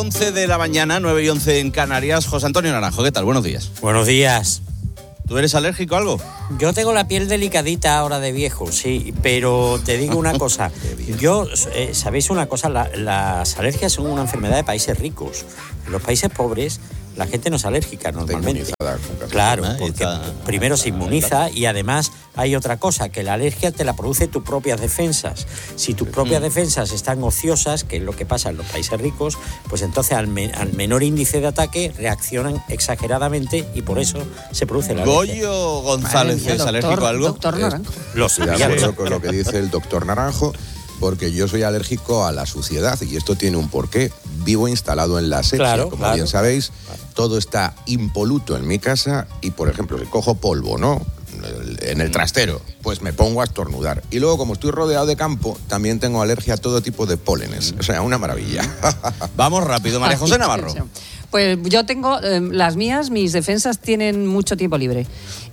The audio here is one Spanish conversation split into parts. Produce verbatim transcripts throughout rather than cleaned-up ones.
once de la mañana, nueve y once en Canarias. José Antonio Naranjo, ¿qué tal? Buenos días. Buenos días. ¿Tú eres alérgico a algo? Yo tengo la piel delicadita ahora de viejo, sí, pero te digo una cosa. Yo, eh, ¿sabéis una cosa? La, las alergias son una enfermedad de países ricos. En los países pobres la gente no es alérgica normalmente. Claro, porque primero se inmuniza y además hay otra cosa, que la alergia te la produce tus propias defensas. Si tus propias defensas están ociosas, que es lo que pasa en los países ricos, pues entonces al, me, al menor índice de ataque reaccionan exageradamente y por eso se produce la alergia. Goyo González es alérgico a algo. Doctor Naranjo. Lo sabía. Con lo que dice el doctor Naranjo, porque yo soy alérgico a la suciedad y esto tiene un porqué. Vivo instalado en la asepsia, claro, como claro. bien sabéis, todo está impoluto en mi casa y, por ejemplo, si cojo polvo, ¿no?, en el trastero, pues me pongo a estornudar. Y luego, como estoy rodeado de campo, también tengo alergia a todo tipo de pólenes. O sea, una maravilla. Vamos rápido, María José Navarro. Pues yo tengo, eh, las mías, mis defensas tienen mucho tiempo libre.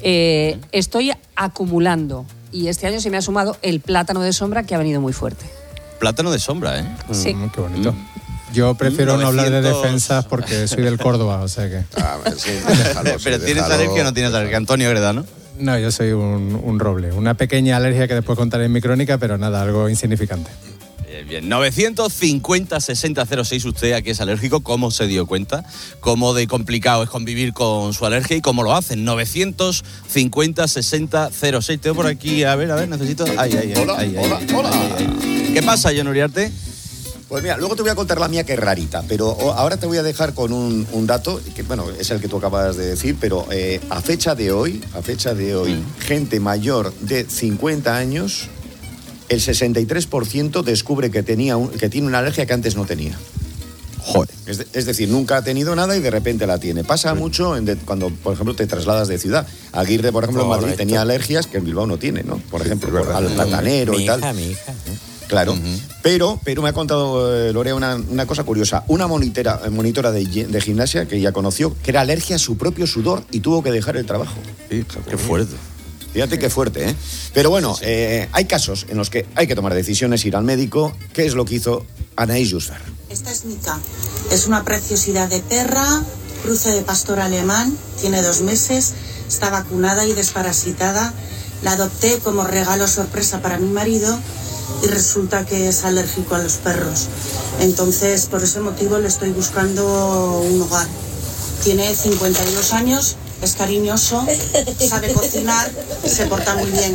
Eh, estoy acumulando y este año se me ha sumado el plátano de sombra, que ha venido muy fuerte. Plátano de sombra, ¿eh? Sí. Mm, qué bonito. Yo prefiero novecientos... no hablar de defensas porque soy del Córdoba, o sea que... Ah, sí, déjalo, sí, Pero ¿tienes déjalo. alergia o no tienes alergia? Antonio Greda, ¿no? No, yo soy un, un roble. Una pequeña alergia que después contaré en mi crónica, pero nada, algo insignificante. Bien, bien. novecientos cincuenta sesenta cero seis, usted a qué es alérgico, cómo se dio cuenta, cómo de complicado es convivir con su alergia y cómo lo hacen. novecientos cincuenta sesenta cero seis. Tengo por aquí, a ver, a ver, necesito... Ay, ay, ay, Hola, ay, hola, ay, hola. ay, ay. ¿Qué pasa, John Uriarte? Pues mira, luego te voy a contar la mía, que es rarita, pero ahora te voy a dejar con un, un dato, que bueno, es el que tú acabas de decir, pero eh, a fecha de hoy, a fecha de hoy, mm. gente mayor de cincuenta años, el sesenta y tres por ciento descubre que, tenía un, que tiene una alergia que antes no tenía. Joder. Es, de, es decir, nunca ha tenido nada y de repente la tiene. Pasa sí. mucho en de, cuando, por ejemplo, te trasladas de ciudad. Aguirre, por ejemplo, Correcto. en Madrid tenía alergias que en Bilbao no tiene, ¿no? Por ejemplo, por, al platanero mi y tal. Hija, mi hija, ¿no? Claro, uh-huh. pero, pero me ha contado eh, Lorea una, una cosa curiosa. Una monitora, monitora de, de gimnasia que ella conoció, que era alergia a su propio sudor y tuvo que dejar el trabajo. Sí, qué fuerte. Fíjate qué fuerte, ¿eh? Pero bueno, sí, sí. Eh, hay casos en los que hay que tomar decisiones, ir al médico. ¿Qué es lo que hizo Anaïs Jusfer? Esta es Nika. Es una preciosidad de perra, cruce de pastor alemán, tiene dos meses, está vacunada y desparasitada. La adopté como regalo sorpresa para mi marido y resulta que es alérgico a los perros. Entonces, por ese motivo le estoy buscando un hogar. Tiene cincuenta y dos años, es cariñoso, sabe cocinar, se porta muy bien.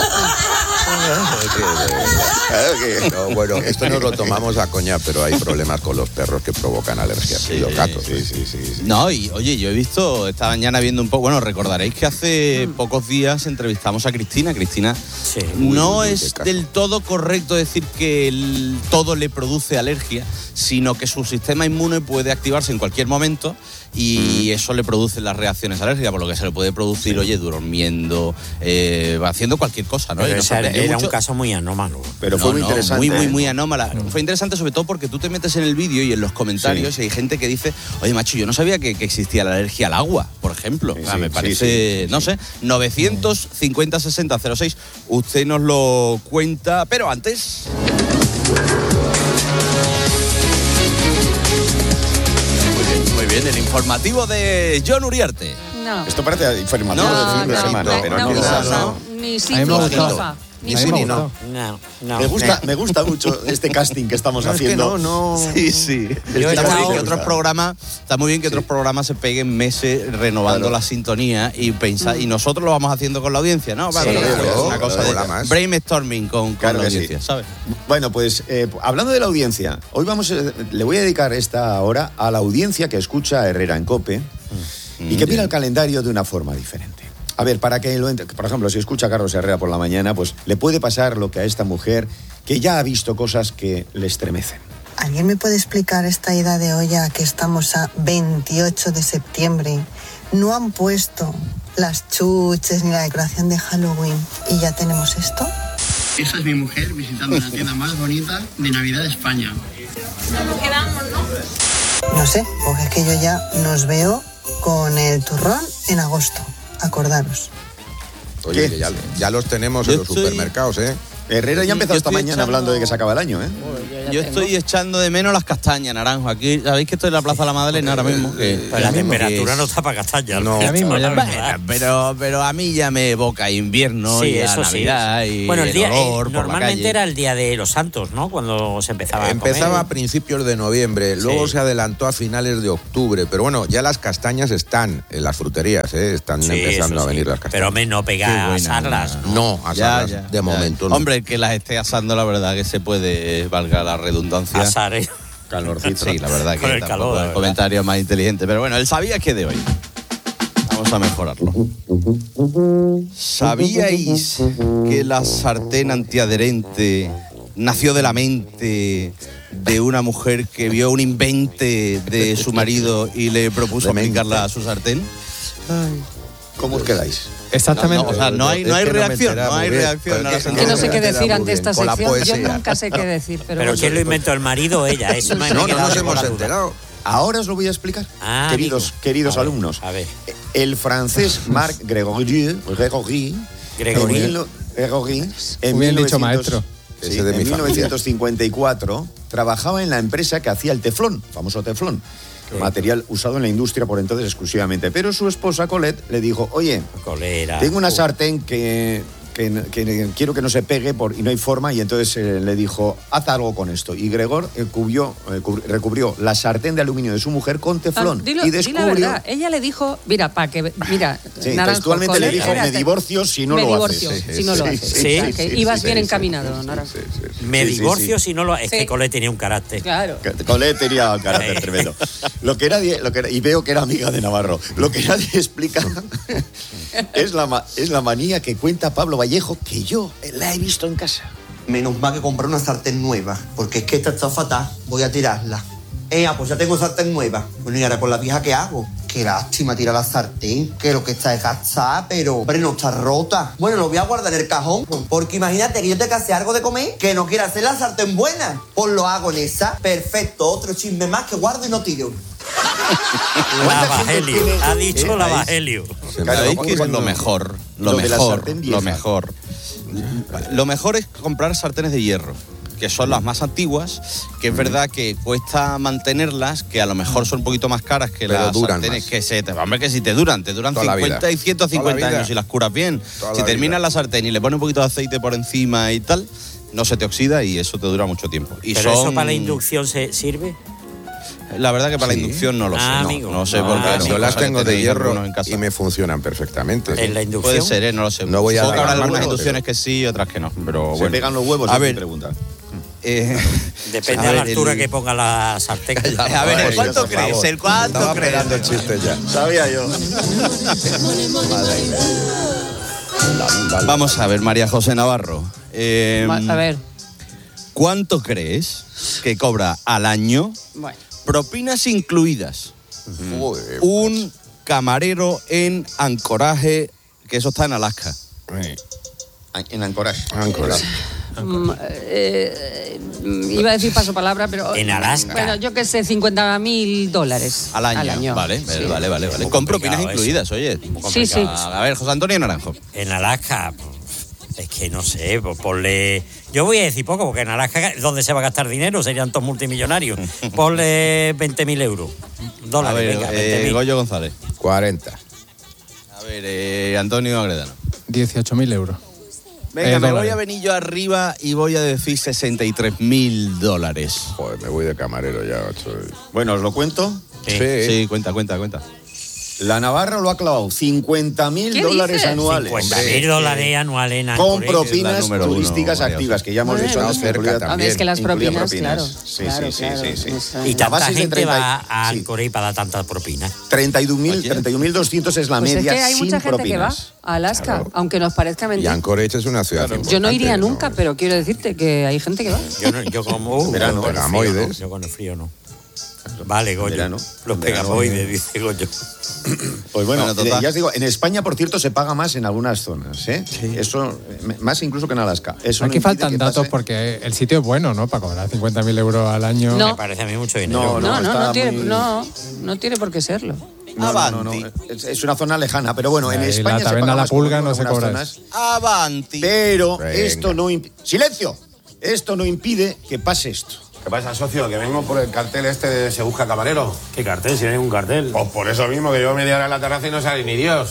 Claro que, no, bueno, esto no lo tomamos a coña, pero hay problemas con los perros que provocan alergias. Sí, y los gatos. Sí, sí, sí, sí. No, y oye, yo he visto esta mañana viendo un poco, bueno, recordaréis que hace mm. pocos días entrevistamos a Cristina. Cristina, sí, muy, no muy, muy es del todo correcto decir que el, todo le produce alergia, sino que su sistema inmune puede activarse en cualquier momento y mm. eso le produce las reacciones alérgicas, por lo que se le puede producir, sí. oye, durmiendo, eh, haciendo cualquier cosa, ¿no? Pero esa era mucho. Un caso muy anómalo. Pero no, fue muy no, interesante. Muy, muy, muy anómala. Mm. Fue interesante sobre todo porque tú te metes en el vídeo y en los comentarios sí. y hay gente que dice, oye, macho, yo no sabía que, que existía la alergia al agua, por ejemplo. Sí, o sea, sí, me parece, sí, sí, no sí. sé, novecientos cincuenta sesenta cero seis. Usted nos lo cuenta, pero antes... Muy bien, el informativo de John Uriarte. No. Esto parece informativo no, de fin de no, semana, no, pero no, no, no, no, no, no. Ni sí, ni FIFA. Ni sí ni no. No, no. Me gusta, me gusta mucho este casting que estamos no, haciendo. Es que no, no. Sí, sí. Yo está, he muy bien estado... que otros programas, está muy bien que sí. otros programas se peguen meses renovando claro. la sintonía y pensar, mm. y nosotros lo vamos haciendo con la audiencia, ¿no? Vale, sí, claro, claro, una cosa de brainstorming con, con claro la audiencia, sí. ¿sabes? Bueno, pues eh, hablando de la audiencia, hoy vamos, eh, le voy a dedicar esta hora a la audiencia que escucha a Herrera en COPE mm. y que mira el calendario de una forma diferente. A ver, para que lo entre, por ejemplo, si escucha a Carlos Herrera por la mañana, pues le puede pasar lo que a esta mujer que ya ha visto cosas que le estremecen. ¿Alguien me puede explicar esta ida de olla que estamos a veintiocho de septiembre? No han puesto las chuches ni la decoración de Halloween y ya tenemos esto. Esa es mi mujer visitando la tienda más bonita de Navidad de España. Nos quedamos, ¿no? No sé, porque es que yo ya nos veo con el turrón en agosto. Acordaros. Oye, que ya, ya los tenemos yo en los estoy... supermercados, ¿eh? Herrera ya ha empezado esta mañana echando... hablando de que se acaba el año, ¿eh? Uy, yo ya Yo tengo. estoy echando de menos las castañas, Naranjo. Aquí, ¿sabéis que estoy en la Plaza de la Madalena ahora mismo? Que, Pero la mismo temperatura que no es- está para castañas. No, ya mismo, ya mismo. Bueno, pero, pero a mí ya me evoca invierno Sí, y a eso sí. Navidad y Bueno, el día, el eh, olor por la normalmente calle. era el día de los Santos, ¿no? Cuando se empezaba a Empezaba a comer. principios de noviembre, luego Sí. se adelantó a finales de octubre, pero bueno, ya las castañas están en las fruterías, ¿eh? Están Sí, empezando eso a venir sí. las castañas. Pero hombre, no Qué pega a buena, asarlas, ¿no? No, a Ya, salas, ya, de ya. momento no. Hombre, el que las esté asando, la verdad que se puede, valga la redundancia. Asar, ¿eh? Calorcito. Sí, la verdad que Con el tampoco calor, la el verdad. comentario más inteligente. Pero bueno, el sabía que de hoy. Vamos a mejorarlo. ¿Sabíais que la sartén antiadherente nació de la mente de una mujer que vio un invente de su marido y le propuso De mente. aplicarla a su sartén? ¿Cómo os quedáis? Exactamente. No, no, o sea, no hay, no Es hay que no me reacción, enteraba no hay muy bien. reacción. Pero a la es que Que no sé sentencia. qué Queda decir muy ante bien, esta con la sección. Yo poesía. nunca sé qué decir, pero, Pero bueno. ¿quién lo inventó, el marido o ella? Eso me No, me no queda nos con hemos la duda. enterado. Ahora os lo voy a explicar, Ah, queridos, amigo. queridos A ver, alumnos. a ver. El francés Marc Grégory, Grégory, Gregory. en mil- Grégory, en Muy bien dicho, 1900 maestro. sí, Ese de en mi familia. mil novecientos cincuenta y cuatro trabajaba en la empresa que hacía el teflón, famoso teflón, material usado en la industria por entonces exclusivamente. Pero su esposa Colette le dijo, oye, Colera. tengo una Uh, sartén que, que, que quiero que no se pegue por, y no hay forma, y entonces eh, le dijo, haz algo con esto. Y Gregor eh, cubrió, eh, cubri- recubrió la sartén de aluminio de su mujer con Ah, teflón. dilo- y di la descubrió... verdad. Ella le dijo, mira, para que, mira, Sí, Naranjo, textualmente le Colette, dijo, me espérate, divorcio si no me lo divorcio haces. si no lo Sí, haces. sí, O sea, sí, que sí, ibas sí, bien sí, encaminado, Naranjo. Me Sí, sí, divorcio sí. si no lo... Es Sí. que Colette tenía un carácter. Claro. Colette tenía un carácter tremendo. Lo que era, lo que era- y veo que era amiga de Navarro. Lo que nadie explica es la, ma- es la manía que cuenta Pablo Vallejo, que yo la he visto en casa. Menos mal que comprar una sartén nueva, porque es que esta está fatal, voy a tirarla. Eh, pues ya tengo sartén nueva. Bueno, y ahora con la vieja, ¿qué hago? Qué lástima tirar la sartén, que lo que está es gastada, pero hombre, no está rota. Bueno, lo voy a guardar en el cajón, porque imagínate que yo te case algo de comer, que no quiera hacer la sartén buena. Pues lo hago en esa. Perfecto, otro chisme más que guardo y no tiro. La Evangelio. Ha dicho la Evangelio. Claro, ¿Sabéis qué es cuando- lo mejor? Lo, lo de la mejor, sartén lo vieja. mejor. Lo mejor es comprar sartenes de hierro, que son las más antiguas, que es verdad que cuesta mantenerlas, que a lo mejor son un poquito más caras que Pero las duran sartenes más. que se te... Hombre, que si te duran, te duran Toda la cincuenta vida. y ciento cincuenta Toda la vida. años si las curas bien. Toda Si la terminas vida. la sartén y le pones un poquito de aceite por encima y tal, no se te oxida y eso te dura mucho tiempo. Y ¿Pero son- eso para la inducción se sirve? La verdad que para Sí. la inducción no lo Ah, sé. no, amigo. No sé Ah, por qué. amigo. mi Yo las cosa que tengo de tenéis hierro algunos en casa. y me funcionan perfectamente. En la inducción. Puede ser, ¿eh? No lo sé. No voy a Supongo que dar habrá la algunas mano, inducciones que sí y otras que no. Pero Se bueno. pegan los huevos, A es mi ver, pregunta. eh, Depende a de la ver, altura el- que ponga la sartén. A ver, ¿el Oye, cuánto por crees? favor. ¿El cuánto Estaba crees? pegando el chiste ya. Sabía yo. Vamos a ver, María José Navarro. eh, Ma- A ver, ¿Cuánto crees que cobra al año, bueno. propinas incluidas, Joder. un camarero en Ancoraje, que eso está en Alaska? Sí. En Ancoraje. Ancoraje. Mm, eh, mm, iba a decir paso palabra, pero... En Alaska. Bueno, yo qué sé, cincuenta mil dólares. Al año. Vale, Sí. vale, vale, vale, vale. Muy Con propinas complicado incluidas, oye. Sí, sí. A ver, José Antonio Naranjo. En Alaska, es que no sé, pues ponle... Yo voy a decir poco, porque en Alaska, ¿dónde se va a gastar dinero? Serían todos multimillonarios. Ponle veinte mil euros. A Dólares, ver, venga, eh, veinte mil. Goyo González. cuarenta. A ver, eh, Antonio Agredano. dieciocho mil euros. Venga, Eh, me dólares. voy a venir yo arriba y voy a decir sesenta y tres mil dólares. Joder, me voy de camarero ya, macho. Bueno, ¿os lo cuento? Sí. Sí, cuenta, cuenta, cuenta. La Navarra lo ha clavado. cincuenta mil ¿Qué dólares dices? anuales. cincuenta mil dólares anuales en Con Anchorage. Es la propinas número uno, turísticas María activas, José. que ya hemos Bueno, dicho antes. cerca incluía- también. A ver, es que las incluía propinas, claro. Sí, claro, sí, sí, claro, sí, sí. eso. Y La tanta base es de gente treinta y- va a sí. Anchorage para dar tantas propinas. treinta y un mil, Oye. treinta y un mil doscientos es la Pues es media que hay sin mucha gente que va propinas. a Alaska, Claro. aunque nos parezca Y mentira. Anchorage es una ciudad importante. Yo no iría ¿no? nunca, pero quiero decirte que hay gente que va. Yo, no, yo como... Uh, Verano, yo con el frío pegamoides. no, Yo con el frío no. Vale, Goyo. Verano. Los Verano. pegamoides, dice Goyo. Pues bueno, Bueno, total. eh, ya os digo, en España, por cierto, se paga más en algunas zonas, ¿eh? Eso, eh, más incluso que en Alaska. Eso no Aquí impide faltan que datos pase- porque el sitio es bueno, ¿no? Para cobrar cincuenta mil euros al año. No. Me parece a mí mucho dinero. No, No, no, no, está tiene, muy- no, no tiene por qué serlo. No, no, no, no, Avanti. Es, es una zona lejana, pero bueno, en Ahí la España se taberna paga La más, como Pulga digo, en no se algunas cobra zonas, Avanti. pero Venga. esto no impide... ¡Silencio! Esto no impide que pase esto. ¿Qué pasa, socio? Que vengo por el cartel este de Se Busca Camarero. ¿Qué cartel? Si no hay un cartel. Pues por eso mismo, que llevo media hora en la terraza y no sale ni Dios.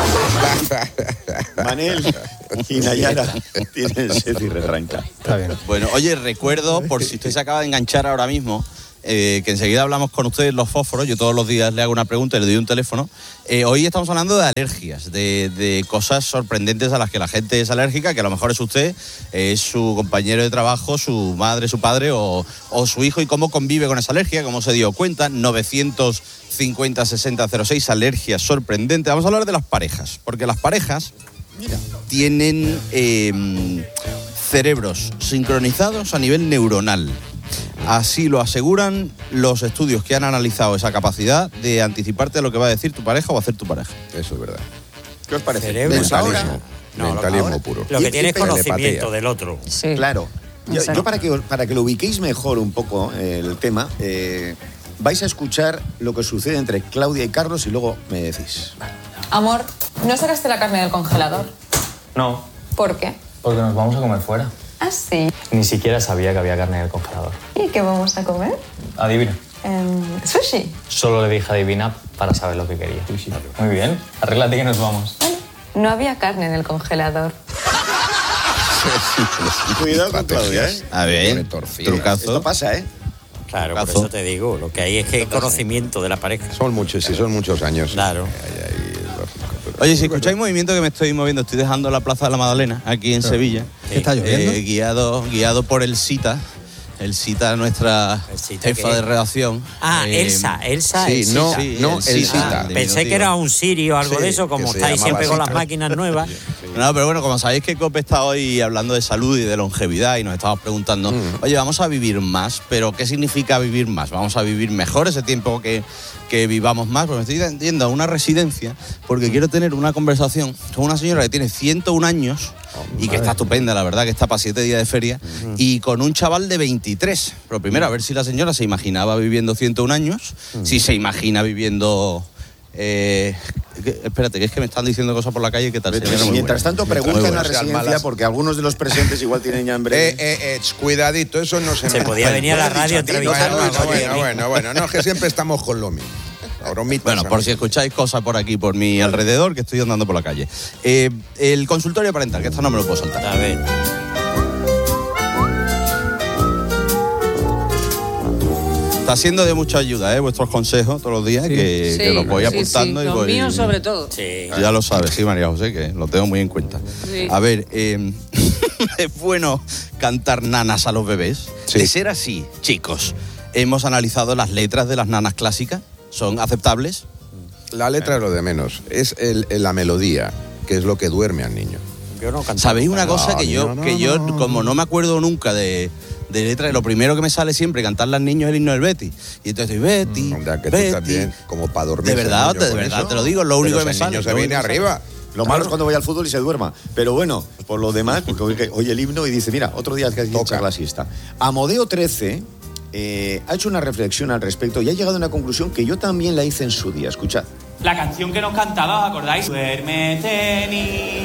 Manel y Nayara tienen sed y retranca. Está bien. Bueno, oye, recuerdo, por si usted se acaba de enganchar ahora mismo, eh, que enseguida hablamos con ustedes los fósforos. Yo todos los días le hago una pregunta y le doy un teléfono. Eh, hoy estamos hablando de alergias, de, de cosas sorprendentes a las que la gente es alérgica, que a lo mejor es usted, es su compañero de trabajo, su madre, su padre o, o su hijo, y cómo convive con esa alergia, cómo se dio cuenta. novecientos cincuenta sesenta cero seis, alergias sorprendentes. Vamos a hablar de las parejas, porque las parejas Mira. tienen eh, cerebros sincronizados a nivel neuronal. Así lo aseguran los estudios que han analizado esa capacidad de anticiparte a lo que va a decir tu pareja o hacer tu pareja. Eso es verdad. ¿Qué os parece? Cerebros. Mentalismo. No, Mentalismo lo, puro. Lo que Y- tiene y es conocimiento telepatía. del otro. Sí. Claro. Yo, Exacto. yo para, que, para que lo ubiquéis mejor un poco eh, el tema, eh, vais a escuchar lo que sucede entre Claudia y Carlos y luego me decís. Amor, ¿no sacaste la carne del congelador? No, ¿Por qué? porque nos vamos a comer fuera. Ah, sí. Ni siquiera sabía que había carne en el congelador. ¿Y qué vamos a comer? Adivina. Em, sushi. Solo le dije adivina para saber lo que quería. Muy bien, arréglate que nos vamos. No había carne en el congelador. Cuidado con Claudia, ¿eh? A ver, Pone torcida. trucazo. Esto pasa, ¿eh? Claro, por Cazo. eso te digo, lo que hay es que conocimiento de la pareja. Son muchos, sí, son muchos años. Claro. Ahí, ahí, es lógico, pero- Oye, si escucháis movimiento que me estoy moviendo, estoy dejando la Plaza de la Magdalena, aquí en Sevilla. ¿Qué está lloviendo? Eh, guiado, guiado por el Cita. El Cita, nuestra ¿El Cita jefa qué? de redacción. Ah, Eh, Elsa, Elsa. sí, el no, Cita. sí, no, el el Cita. Cita. de Pensé diminutivo. que era un Siri o algo Sí, de eso, como que se estáis siempre llamaba con las Cita. máquinas nuevas. No, pero bueno, como sabéis que Cope está hoy hablando de salud y de longevidad y nos estamos preguntando, Mm. oye, vamos a vivir más, pero ¿qué significa vivir más? ¿Vamos a vivir mejor ese tiempo que, que vivamos más? Pues me estoy yendo a una residencia porque quiero tener una conversación con una señora que tiene ciento un años y que está estupenda, la verdad, que está para siete días de feria, y con un chaval de veintitrés. Pero primero, a ver si la señora se imaginaba viviendo ciento un años, si se imagina viviendo... Eh, que- espérate, que es que me están diciendo cosas por la calle que tal. Vete, señora, muy mientras buena. tanto, Muy pregunten buena. a residencia porque algunos de los presentes igual tienen ya en breve. Eh, eh, eh, ch, cuidadito, eso no se Se me- podía Bueno, venir a la bueno, radio a dicho, entrevistar bueno, a bueno, Goya. bueno, bueno, bueno, no, es que siempre estamos con lo mismo. La bromita Bueno, esa por no. si escucháis cosas por aquí, por mi alrededor, que estoy andando por la calle. Eh, el consultorio parental, que esto no me lo puedo soltar. A ver. Está siendo de mucha ayuda, ¿eh? Vuestros consejos todos los días, Sí. que, Sí, que los voy sí, apuntando. sí, y los voy, míos sobre todo. Sí. Ya lo sabes, sí, María José, que lo tengo muy en cuenta. Sí. A ver, eh, ¿es bueno cantar nanas a los bebés? Sí. De ser así, chicos, hemos analizado las letras de las nanas clásicas. ¿Son aceptables? La letra es lo de menos, es el, el- la melodía, que es lo que duerme al niño. Yo no cantaba. ¿Sabéis una cosa? No, Que yo, no, no, que yo no. como no me acuerdo nunca de, de letra, lo primero que me sale siempre cantarle al niño es el himno del Betis. Y entonces estoy Betty, Onda, que tú Betty. también, como para dormir. De verdad, de verdad, te lo digo, lo único que me sale. niño se lo viene único que me arriba. Lo malo es cuando voy al fútbol y se duerma. Pero bueno, por lo demás, porque oye, oye el himno y dice, mira, otro día que hay que Toca. echar la siesta. Amodeo trece eh, ha hecho una reflexión al respecto y ha llegado a una conclusión que yo también la hice en su día. Escuchad. La canción que nos cantaba, ¿os acordáis? Duérmete, ni...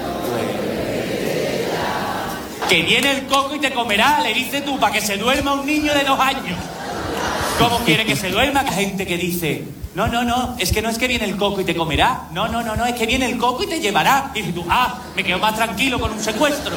Que viene el coco y te comerá, le dices tú, para que se duerma un niño de dos años. ¿Cómo quiere que se duerma? Hay gente que dice, no, no, no, es que no es que viene el coco y te comerá. No, no, no, no, es que viene el coco y te llevará. Y dices tú, ah, me quedo más tranquilo con un secuestro.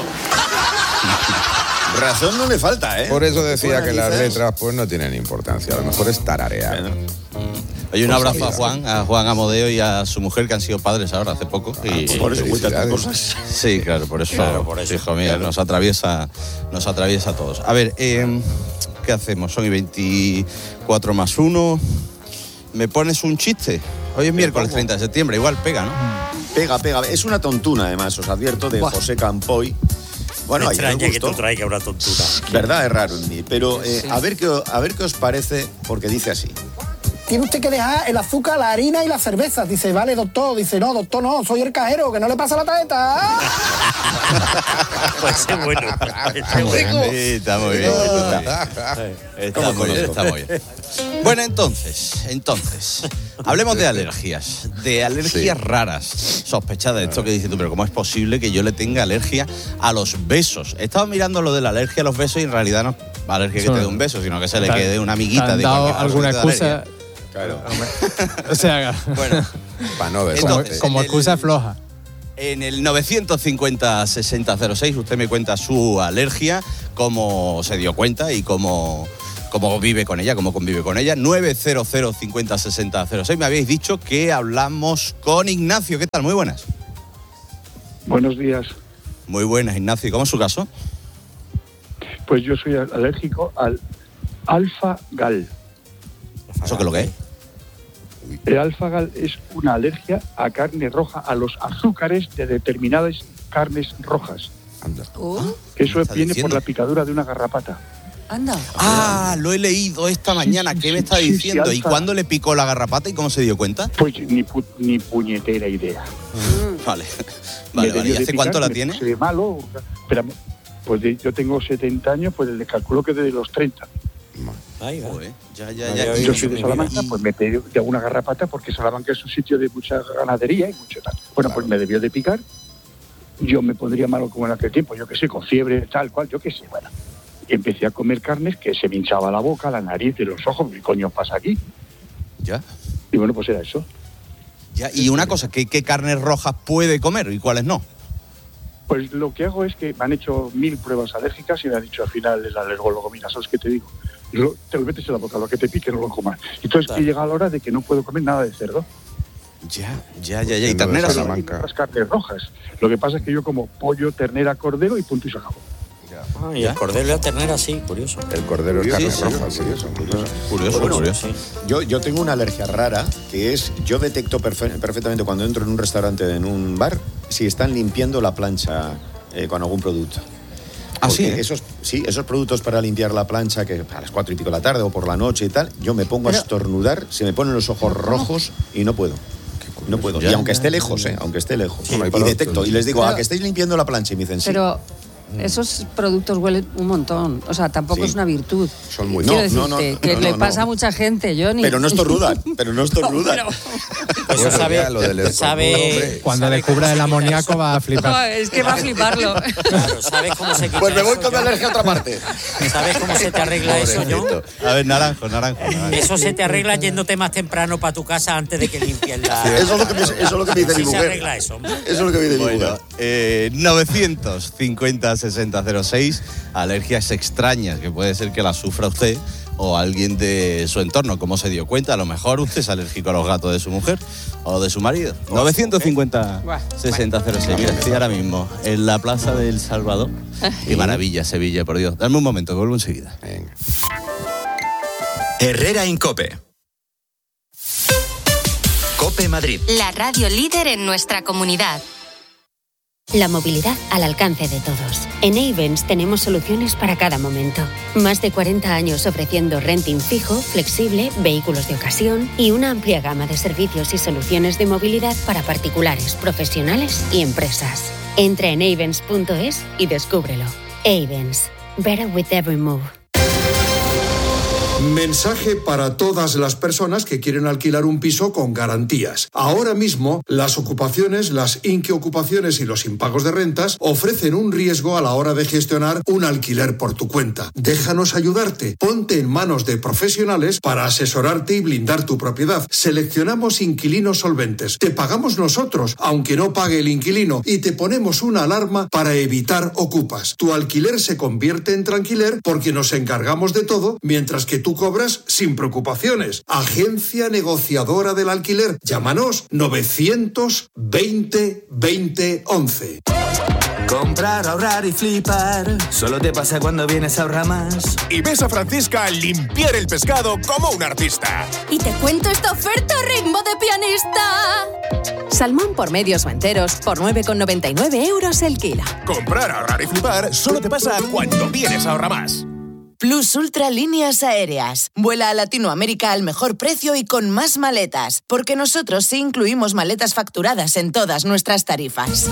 Razón no le falta, ¿eh? Por eso decía Buena que las dices. letras pues no tienen importancia, a lo mejor es tararear. Oye, un Pues abrazo a sabía. Juan, a Juan Amodeo y a su mujer, que han sido padres ahora hace poco. Y, Por eso cuentan felicidades. cosas. Sí, claro, por eso, Claro, por eso, hijo mío, nos atraviesa, nos atraviesa a todos. A ver, eh, ¿qué hacemos? Son y veinticuatro más uno. ¿Me pones un chiste? Hoy es miércoles treinta de septiembre, igual pega, ¿no? Pega, pega. Es una tontuna, además, os advierto, de Buah. José Campoy. Bueno, Me ayer me extraña que gustó. tú traigas una tontura. Verdad, es raro en mí. Pero eh, Sí. a, ver qué, a ver qué os parece, porque dice así. Tiene usted que dejar el azúcar, la harina y la cerveza. Dice, vale, doctor. Dice, no, doctor, no, soy el cajero, que no le pasa la tarjeta. Pues es bueno. Ese es bueno. Sí, está muy bien. Está muy bien, está muy bien. Bueno, entonces, entonces, hablemos de alergias, de alergias Sí. raras, sospechadas. Esto que dices tú, pero ¿cómo es posible que yo le tenga alergia a los besos? He estado mirando lo de la alergia a los besos y en realidad no, alergia que te dé un beso, sino que se le quede una amiguita. ¿Te han de dado cualquier alguna cosa que te da excusa? alergia. Claro. O sea, bueno, para no ver. Como, Entonces, como en excusa el- floja. En el novecientos cincuenta sesenta cero seis usted me cuenta su alergia, cómo se dio cuenta y cómo, cómo vive con ella, cómo convive con ella. nueve cero cero cincuenta sesenta cero seis. Me habéis dicho que hablamos con Ignacio. ¿Qué tal? Muy buenas. Buenos días. Muy buenas, Ignacio. ¿Cómo es su caso? Pues yo soy alérgico al alfa-gal. ¿Eso qué es lo que es? El alfa-gal es una alergia a carne roja, a los azúcares de determinadas carnes rojas. Oh, Eso está viene diciendo? por la picadura de una garrapata. anda. Ah, lo he leído esta mañana. ¿Qué me está sí, sí, diciendo? ¿Y alfa. cuándo le picó la garrapata y cómo se dio cuenta? Pues ni, pu- ni puñetera idea. Vale, Me vale, vale. debió ¿Y de hace cuánto picar, la me tiene? puse de malo, pero pues de- yo tengo setenta años, pues le calculo que desde los treinta. Ahí va. Joder, ya, ya, Vaya, ya. oye, Yo Y- soy de Salamanca, pues me pedí de una garrapata porque Salamanca es un sitio de mucha ganadería y mucho tal. Bueno, pues me debió de picar. Yo me pondría malo como en aquel tiempo, yo qué sé, con fiebre, tal cual, yo qué sé, bueno. Empecé a comer carnes que se me hinchaba la boca, la nariz y los ojos. ¿Qué coño pasa aquí? Ya. Y bueno, pues era eso. Ya, y una cosa, ¿qué, ¿qué carnes rojas puede comer y cuáles no? Pues lo que hago es que me han hecho mil pruebas alérgicas y me han dicho al final el alergólogo, mira, ¿sabes qué te digo? Lo- te lo metes en la boca, lo que te pique no lo comas. Entonces Claro. he llegado a la hora de que no puedo comer nada de cerdo. Ya, ya, ya, ya. ¿Y Siendo de terneras? Salamanca. Las carnes rojas. Lo que pasa es que yo como pollo, ternera, cordero y punto y se acabó. Ah, y el cordero y la ternera, sí, curioso. El cordero es Sí, carne sí, roja, sí, curioso, curioso. Curioso, Bueno, curioso. Yo, yo tengo una alergia rara, que es, yo detecto perfe- perfectamente cuando entro en un restaurante, en un bar, si están limpiando la plancha eh, con algún producto. ¿Ah, sí? Porque esos, sí, esos productos para limpiar la plancha, que a las cuatro y pico de la tarde o por la noche y tal, yo me pongo Pero- a estornudar, se me ponen los ojos rojos y no puedo. No puedo. Ya, y aunque ya, esté ya, lejos, ya. ¿eh? Aunque esté lejos. Sí, no hay y productos. detecto. Y les digo, Pero- ¿a que estáis limpiando la plancha? Y me dicen, sí. Pero esos productos huelen un montón. O sea, tampoco Sí. es una virtud. Son muy- Quiero No, no, decirte no, que no, le no, pasa no. a mucha gente, Johnny. Pero no estornudan, pero no estornudan. Pero- Eso Bueno, sabe, ya lo del estornudo, sabe, hombre. Cuando sabe descubra cómo el se quita amoníaco eso. va a No, flipar. es que va a fliparlo. Claro, ¿sabes cómo se quita Pues me voy eso, con mi John? alergia a otra parte. ¿Sabes cómo se te arregla eso, John? A ver, naranjo, naranjo. naranjo. Eso se te arregla yéndote más temprano para tu casa antes de que limpien la... Eso es lo que me, eso es lo que me dice Así mi se mujer. arregla eso, hombre. Eso es lo que me dice mi Bueno, mujer. eh, novecientos cincuenta sesenta cero seis, alergias extrañas que puede ser que las sufra usted o alguien de su entorno. ¿Cómo se dio cuenta? A lo mejor usted es alérgico a los gatos de su mujer o de su marido. novecientos cincuenta sesenta cero seis. Mira, estoy ahora mismo en la Plaza del Salvador. Qué maravilla, Sevilla, por Dios. Dame un momento, que vuelvo enseguida. Venga. Herrera Incope. Cope Madrid. La radio líder en nuestra comunidad. La movilidad al alcance de todos. En Ayvens tenemos soluciones para cada momento. Más de cuarenta años ofreciendo renting fijo, flexible, vehículos de ocasión y una amplia gama de servicios y soluciones de movilidad para particulares, profesionales y empresas. Entra en ayvens punto es y descúbrelo. Ayvens. Better with every move. Mensaje para todas las personas que quieren alquilar un piso con garantías. Ahora mismo, las ocupaciones, las inquiocupaciones y los impagos de rentas ofrecen un riesgo a la hora de gestionar un alquiler por tu cuenta. Déjanos ayudarte. Ponte en manos de profesionales para asesorarte y blindar tu propiedad. Seleccionamos inquilinos solventes. Te pagamos nosotros, aunque no pague el inquilino, y te ponemos una alarma para evitar ocupas. Tu alquiler se convierte en tranquiler porque nos encargamos de todo, mientras que tú cobras sin preocupaciones. Agencia negociadora del alquiler. Llámanos novecientos veinte veinte once. Comprar, ahorrar y flipar. Solo te pasa cuando vienes a Ahorramás. Y ves a Francisca limpiar el pescado como un artista. Y te cuento esta oferta ritmo de pianista. Salmón por medios o enteros por nueve con noventa y nueve euros el kilo. Comprar, ahorrar y flipar solo te pasa cuando vienes a Ahorramás. Plus Ultra Líneas Aéreas. Vuela a Latinoamérica al mejor precio y con más maletas, porque nosotros sí incluimos maletas facturadas en todas nuestras tarifas.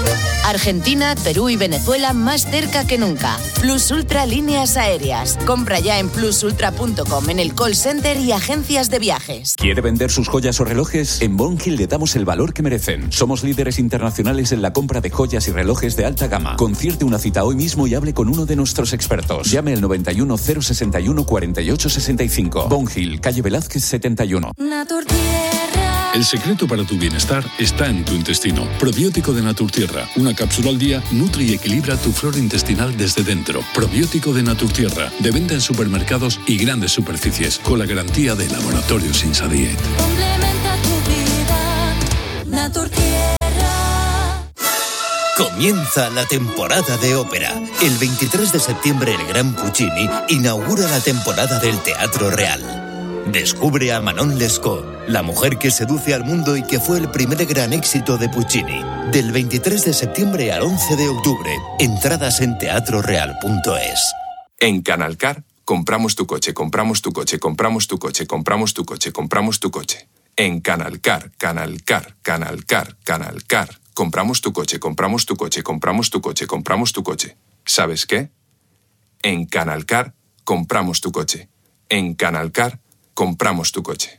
Argentina, Perú y Venezuela más cerca que nunca. Plus Ultra Líneas Aéreas. Compra ya en plus ultra punto com, en el call center y agencias de viajes. ¿Quiere vender sus joyas o relojes? En Bonhill le damos el valor que merecen. Somos líderes internacionales en la compra de joyas y relojes de alta gama. Concierte una cita hoy mismo y hable con uno de nuestros expertos. Llame al noventa y uno, cero sesenta y uno, cuarenta y ocho sesenta y cinco. Bonhill, calle Velázquez setenta y uno. El secreto para tu bienestar está en tu intestino. Probiótico de Naturtierra. Una cápsula al día nutre y equilibra tu flora intestinal desde dentro. Probiótico de Naturtierra. De venta en supermercados y grandes superficies. Con la garantía de Laboratorio Sinsa Diet. Complementa tu vida, Naturtierra. Comienza la temporada de ópera. El veintitrés de septiembre el Gran Puccini inaugura la temporada del Teatro Real. Descubre a Manon Lescaut, la mujer que seduce al mundo y que fue el primer gran éxito de Puccini. Del veintitrés de septiembre al once de octubre. Entradas en teatro real punto es. En Canalcar, compramos tu coche, compramos tu coche, compramos tu coche, compramos tu coche, compramos tu coche. En Canalcar, Canalcar, Canalcar, Canalcar. Compramos tu coche, compramos tu coche, compramos tu coche, compramos tu coche. ¿Sabes qué? En Canalcar, compramos tu coche. En Canalcar, compramos tu coche.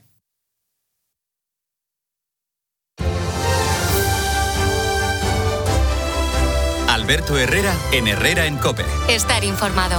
Alberto Herrera en Herrera en COPE. Estar informado.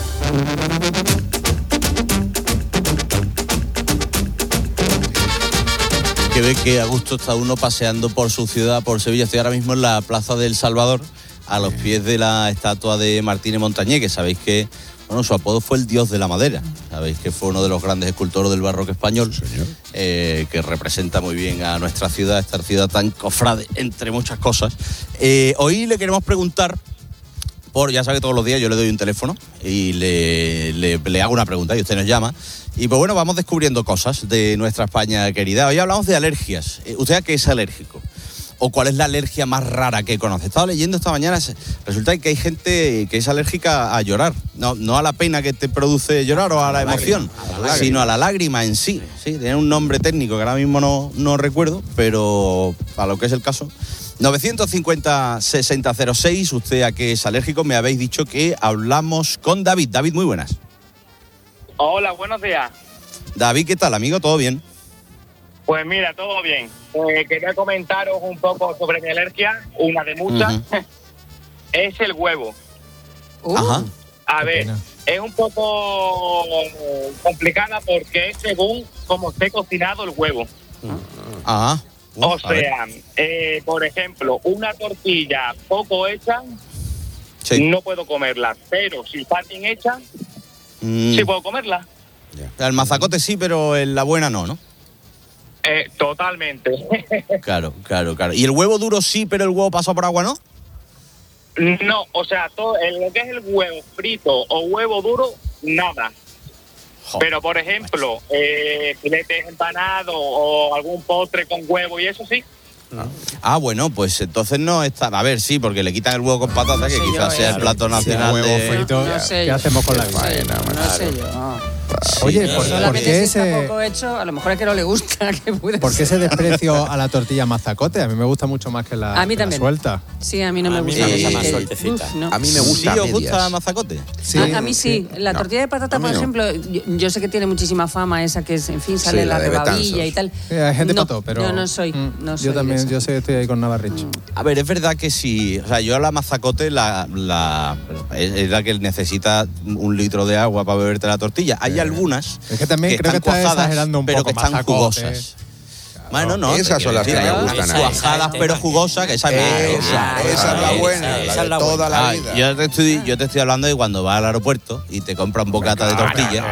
Que ve que a gusto está uno paseando por su ciudad, por Sevilla. Estoy ahora mismo en la Plaza del Salvador, a los pies de la estatua de Martínez Montañé, que sabéis que, bueno, su apodo fue el dios de la madera. Sabéis que fue uno de los grandes escultores del barroco español, eh, que representa muy bien a nuestra ciudad, esta ciudad tan cofrade, entre muchas cosas. Eh, hoy le queremos preguntar, por, ya sabe que todos los días yo le doy un teléfono y le, le, le hago una pregunta y usted nos llama. Y pues bueno, vamos descubriendo cosas de nuestra España querida. Hoy hablamos de alergias. ¿Usted a qué es alérgico? ¿O cuál es la alergia más rara que conoce? Estaba leyendo esta mañana, resulta que hay gente que es alérgica a llorar. No, no a la pena que te produce llorar o a la emoción, sino a la lágrima en sí. Sí, tiene un nombre técnico que ahora mismo no, no recuerdo, pero a lo que es el caso. novecientos cincuenta, sesenta cero seis, ¿usted a qué es alérgico? Me habéis dicho que hablamos con David. David, muy buenas. Hola, buenos días. David, ¿qué tal, amigo? ¿Todo bien? Pues mira, todo bien. Eh, quería comentaros un poco sobre mi alergia, una de muchas. Uh-huh. Es el huevo. Uh, Ajá. A ver, pena. Es un poco complicada porque es según cómo esté cocinado el huevo. Ajá. Uh, o sea, eh, por ejemplo, una tortilla poco hecha, sí. no puedo comerla. Pero si está bien hecha, mm. sí puedo comerla. El mazacote sí, pero en la buena no, ¿no? Eh, totalmente. Claro, claro, claro. ¿Y el huevo duro sí, pero el huevo pasado por agua no? No, o sea, todo lo que es el huevo frito o huevo duro, nada. Joder. Pero, por ejemplo, eh, filetes empanados o algún postre con huevo y eso sí. Ah. ah, bueno, pues entonces no está... A ver, sí, porque le quitan el huevo con patata, no que quizás yo, sea el plato nacional sí, huevo de... frito. No sé ¿Qué yo. hacemos con la faena? No, no sé yo. No. Sí, Oye, ¿por, ¿por qué si ese...? está poco hecho, a lo mejor es que no le gusta. Que puede ¿Por qué ese desprecio a la tortilla mazacote? A mí me gusta mucho más que la, a mí que también. la suelta. Sí, a mí no me a gusta. Mí me gusta eh, más sueltecita. Uf, no. A mí me gusta ¿Sí a os gusta mazacote? Sí, a, a mí sí. sí. La no. tortilla de patata, por no. ejemplo, yo, yo sé que tiene muchísima fama esa que, es, en fin, sale sí, la, la rebabilla y tal. Sí, hay gente no, pato, pero... Yo no soy, no soy Yo también, yo sé, estoy ahí con Navarrich. A ver, es verdad que sí. O sea, yo a la mazacote la, la es, es la que necesita un litro de agua para beberte la tortilla. Hay eh. algunas es que también que creo están que está cuajadas, exagerando un pero poco que están mazacote. jugosas. Bueno, no, esas son las que me gustan. Cuajadas pero jugosas, que esa es esa, esa es la buena, la de toda la vida. Yo te estoy, yo te estoy hablando de cuando vas al aeropuerto y te compras un bocata de tortilla.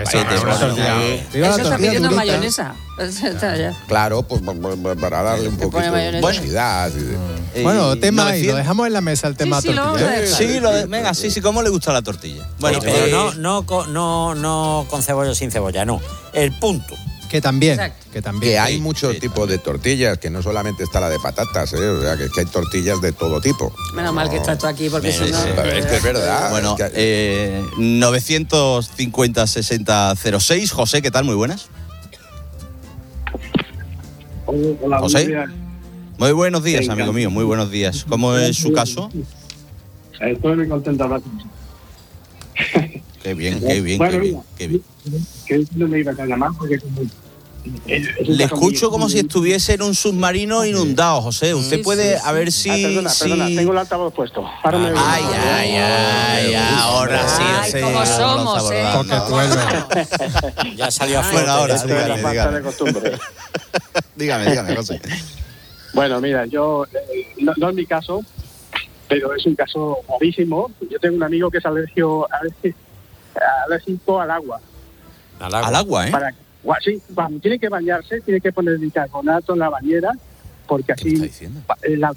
Eso está pidiendo mayonesa. Claro, pues para darle un poquito de velocidad. Bueno, tema y lo dejamos en la mesa el tema tortilla. Sí, lo de, venga, sí, sí, ¿cómo le gusta la tortilla? Bueno, pero no, no, no, no con cebolla o sin cebolla, no. El punto. Que también, que también. Que hay muchos sí, tipos de tortillas, que no solamente está la de patatas, ¿eh? O sea, que, que hay tortillas de todo tipo. Menos no. mal que estás tú aquí, porque si no... Sí, es que es verdad. Bueno, es que... eh, novecientos cincuenta, sesenta cero seis. José, ¿qué tal? Muy buenas. Hola, José. Muy buenos días, Venga. amigo mío, muy buenos días. ¿Cómo es su caso? Estoy muy contento de hablar con usted. Qué bien, qué bien, Bueno, qué bien, mira, qué bien. Que no me iba a llamar porque como... es- es un Le caso escucho muy- como si estuviese en un submarino inundado, José. Usted Sí, puede, sí, a ver Ah, si... perdona, perdona, si- tengo el altavoz puesto. Ahora me Ay, ay, ay, ahora sí, Ay, sí, cómo ahora lo somos, está ¿eh? abordando. Ya salió a Bueno, flote. ahora, Esto es la dígame, falta dígame. de costumbre. Dígame, dígame, José. Bueno, mira, yo, eh, no, no es mi caso, pero es un caso gravísimo. Yo tengo un amigo que es alergio, alergi- alérgico al agua. Al agua. Al agua, ¿eh? Para, gua- sí, cuando tiene que bañarse, tiene que poner bicarbonato en la bañera, porque así pa- la